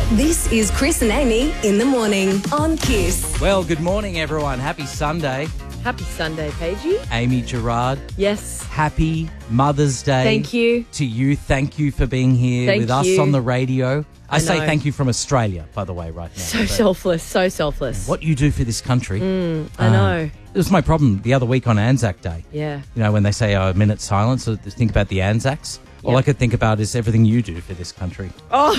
This is Chris and Amy in the morning on Kiss. Well, good morning, everyone. Happy Sunday. Happy Sunday, Paigey. Amy Gerard, Yes. happy Mother's Day. Thank you. To you. Thank you for being here Thank with us you. on the radio. I say know. thank you from Australia, by the way, right now. So But selfless, so selfless. what you do for this country. I know. It was my problem the other week on Anzac Day. Yeah. You know, when they say a minute silence, so think about the Anzacs. All Yep. I could think about is everything you do for this country.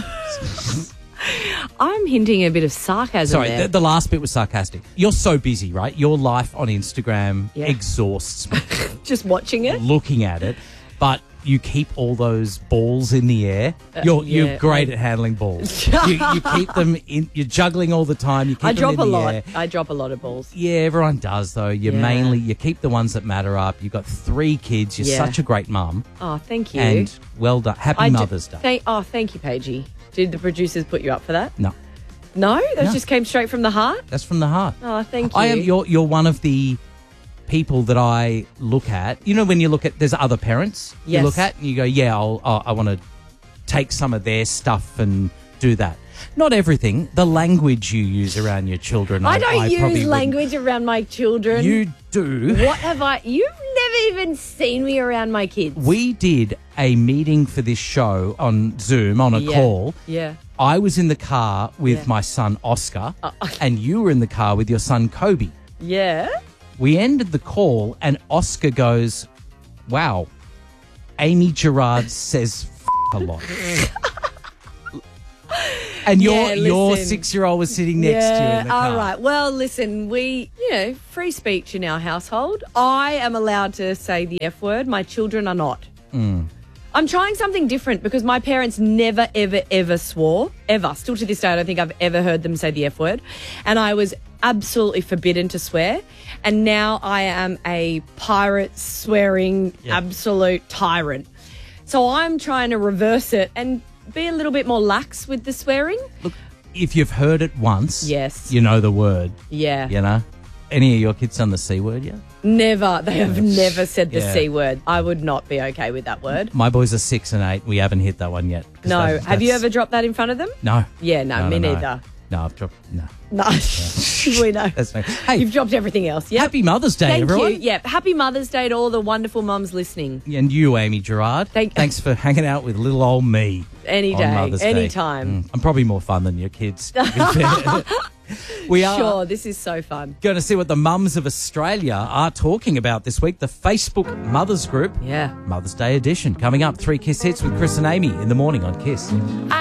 I'm hinting a bit of sarcasm Sorry, there. the last bit was sarcastic. You're so busy, right? Your life on Instagram Yeah. exhausts me. Just watching it. Looking at it, but you keep all those balls in the air. You're yeah, great at handling balls. you keep them in. You're juggling all the time. You keep I them drop in a the lot. air. I drop a lot of balls. Yeah, everyone does though. You Yeah. you keep the ones that matter up. You've got 3 kids. You're Yeah. such a great mum, Oh, thank you. and well done. Happy Mother's Day. Thank you, Paigey. Did the producers put you up for that? No, No? That No. just came straight from the heart? that's from the heart. Oh, thank you. I am. You're one of the people that I look at. You know, when you look at, there's other parents you Yes. look at, and you go, yeah, I want to take some of their stuff and do that. Not everything. The language you use around your children. I don't probably use wouldn't. language around my children. You do. What have I... You've never even seen me around my kids. We did a meeting for this show on Zoom, on a call. Yeah. I was in the car with Yeah. my son, Oscar, and you were in the car with your son, Kobe. Yeah? We ended the call, and Oscar goes, wow, Amy Gerard says a lot. And Yeah, your listen. 6-year-old was sitting next to you in the car. all right. Well, listen, free speech in our household. I am allowed to say the F word. My children are not. I'm trying something different because my parents never, ever, ever swore. Ever. Still to this day, I don't think I've ever heard them say the F word. And I was absolutely forbidden to swear. And now I am a pirate swearing absolute tyrant. So I'm trying to reverse it and be a little bit more lax with the swearing. Look, if you've heard it once, Yes. you know the word, Yeah. you know. Any of your kids done the C word yet? Never. They have never said the Yeah. C word. I would not be okay with that word. My boys are 6 and 8. We haven't hit that one yet. 'Cause No. that's- Have you ever dropped that in front of them? No. Yeah, no, me neither. No, I've dropped, no. No. We know. That's no. Hey, You've dropped everything else. Yep. happy Mother's Day, Thank everyone. you. Yeah. Happy Mother's Day to all the wonderful mums listening. And you, Amy Gerard. Thanks for hanging out with little old me. Any on day, Mother's Day. anytime. I'm probably more fun than your kids, to be fair. We are Sure, this is so fun. going to see what the mums of Australia are talking about this week. The Facebook Mothers Group Yeah. Mother's Day edition coming up. 3 Kiss Hits with Chris and Amy in the morning on Kiss.